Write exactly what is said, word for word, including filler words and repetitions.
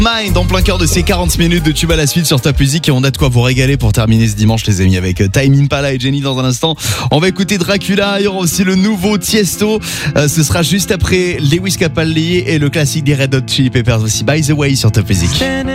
Mind en plein cœur de ces quarante minutes de tube à la suite sur Top Music, et on a de quoi vous régaler pour terminer ce dimanche les amis avec Tame Impala et Jenny dans un instant. On va écouter Dracula, il y aura aussi le nouveau Tiesto, euh, ce sera juste après Lewis Capaldi et le classique des Red Hot Chili Peppers aussi, By the Way sur Top Music.